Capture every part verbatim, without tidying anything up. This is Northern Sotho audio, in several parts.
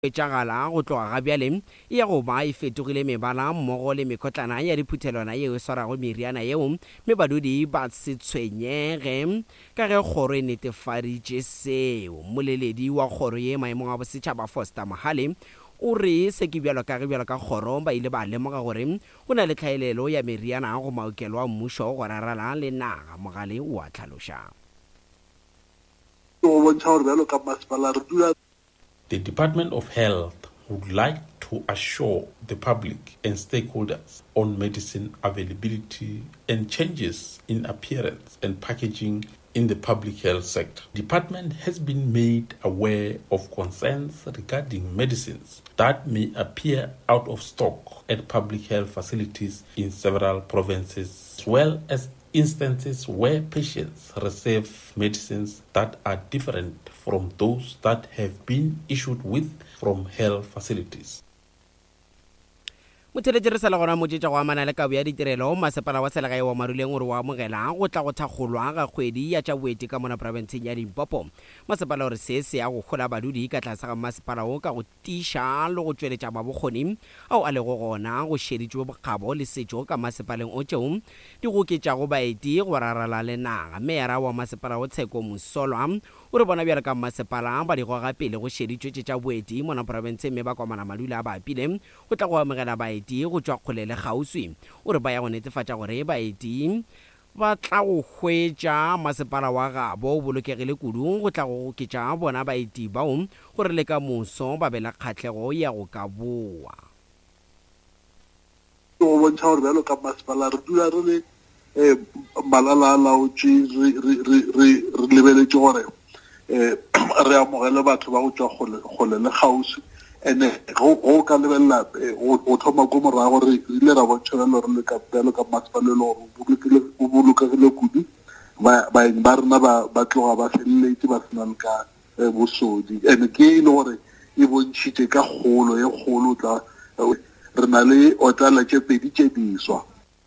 Etsagala go tloga ga bjale e ya go ba e fetogile mebala mmogo le mekhotlana ya diphuthelwana yeo e swarago meriana yeo mme badudi ba se tshwenyege ka ge kgoro e netefaditše seo. Moleledi wa kgoro ye maemong a bosetšhaba Foster Mohale o re se ke bjalo ka ge bjalo ka kgoro ba ile ba lemoga gore go na le tlhaelelo ya meriana go maokelo a mmušo go rarala le naga. Mogale o a tlhaloša. The Department of Health would like to assure the public and stakeholders on medicine availability and changes in appearance and packaging in the public health sector. The department has been made aware of concerns regarding medicines that may appear out of stock at public health facilities in several provinces, as well as instances where patients receive medicines that are different from those that have been issued with from health facilities. Motheletši re sala gona motšetša go amana le kabo ya ditirelo masepala wa selegae wa Maruleng gore wa amogela go tla go thakgolwa ga kgwedi ya tša boeti ka mona provinseng ya Limpopo. Masepala gore se se ya go gola badudi ka tlase ga masepala o ka go tiša le go tšweletša mabokgoni ao a lego gona go šeditšwe bokgabo le setšo ka masepaleng o tšeo di goketšago baeti go rarala le naga. Meyara wa masepala o Tsheko Mosolwa o re bona bjale ka masepala ba di goga pele go šeditšwe tša boeti mona provinseng mme ba komana madula a ba apile go tla go amogela baeti go tšwa kgole le kgauswi. O re ba ya go netefatša gore baeti ba tla go hwetša masepala wa gabo o bolokegile kudu go tla go goketša bona baeti bao gore le ka moso ba bela kgatlhego ya go ka boa. Go bontšha gore bjalo ka masepala re dula re le malala a laotše re lebeletše gore re amogele batho ba go tšwa kgole le kgauswi ene go ka lebelela o thoma ko morago re ile ra bontšha bjalo re le ka bjalo ka masepala le gore o bolokegile kudu baeng ba rena ba tloga ba feleletse ba senang ka bosodi ene ke e le gore e bontšhitše ka kgolo ye kgolo tla re na le otlala tše pedi tše diswa.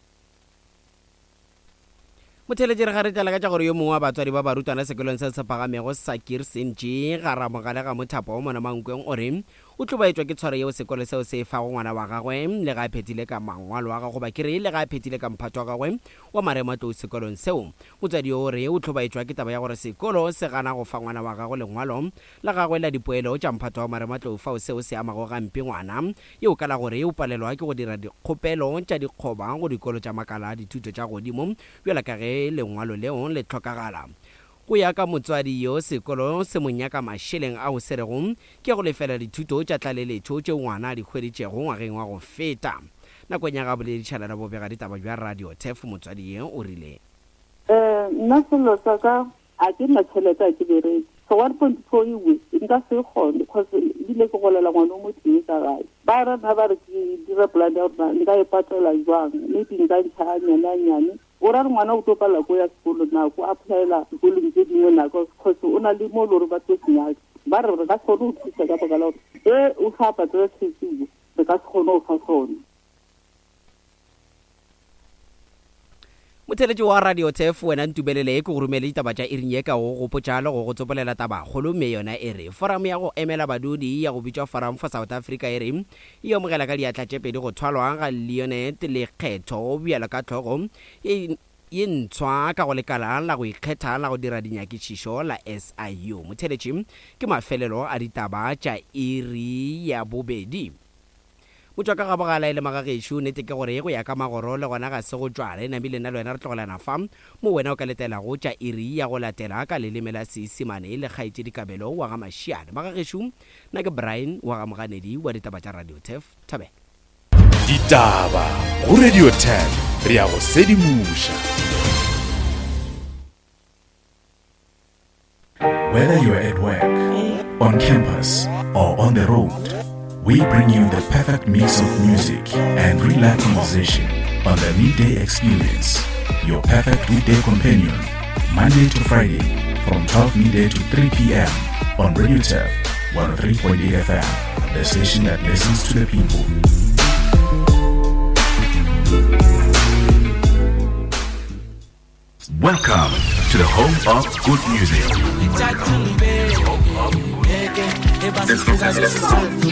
Motheletši re ga re tlela ka tša gore yo mongwe wa batswadi ba barutwana sekolong se se pagamego Sakir Senji ga ramogale ga mothapo o mona mankweng o re o tlobaetswa ke tshwaro yeo sekolo seo se fa go ngwana wa gagwe le ga a phethile ka mangwalo wa gago ba kere le ga a phethile ka mphato wa gagwe wa marematlou sekolong seo. Motswadi o re o tlobaetswa ke taba ya gore sekolo se gana go fa ngwana wa gago lengwalo la gagwe la dipoelo tša mphato wa marematlou fao seo se amago gampe ngwana yeo ka la gore o palelwa ke go dira dikgopelo tša dikgoba go dikolo tša makala a dithuto tša godimo bjala ka ge lengwalo leo le tlhokagala. Go ya ka motswadi yo sekolo se monyaka mašeleng a o serego ke go lefela dithuto tša tlaleletšo tšeo ngwana a di hweditšego ngwageng wa go feta. Nakong ya ga boledišana la bobega ditaba bja Radio Tef motswadi ye o rile nna selo sa ka a ke nna tšhelete a ke beretse so one point four ewe nka se kgone because ebile ke golela ngwana o motho ka gae ba rena ba re ke dira polane ya gore nka e patela jwang maybe nka ntšha a nyane a nyane o ra re ngwana o tlo palela ko ya sekolo nako a phaela sekolong tse dingwe nako because o na le mo le gore ba tlo senyaka ba re re ka se kgone go thusa ka baka la gore e o sa patela sesiwo re ka se kgone go fa sone. Motheletši wa Radio Tef wena ntubelele ke go rumele ditaba tša iring ye ka go gopotša le go go tsopolela taba kgolo mme yona e re forum ya go emela badudi ya go bitšwa Forum for South Africa e re e amogela ka diatla tše pedi go thwalwa ga Leonet Lekgetho bjalo ka tlhogo ye ntshwa ka go lekala la go ikgetha la go dira dinyakišišo la S I U. Motheletši ke mafelelo a ditaba tša iri ya bobedi. Motswa ka ga bogala e le magagešo nete ke gore go ya ka magoro le gona ga se go tšwale namile nna le wena re tlogelana fa mo wena o ka letelago tša iri ya go latela ka leleme la Seesimane le kgaetše dikabelo wa ga Mašiane. Magagešo nna ke Brian wa ga moganedi wa ditaba tša Radio Tef Thabela. Ditaba go Radio Tef re ya go sedimuša. Whether you're at work, on campus or on the road, we bring you the perfect mix of music and relaxation on the Midday Experience, your perfect weekday companion, Monday to Friday from twelve midday to three p.m. on Radio Tef one oh three point eight F M, the station that listens to the people. Welcome to the home of good music. Home of good music. ke e ba se tloga le se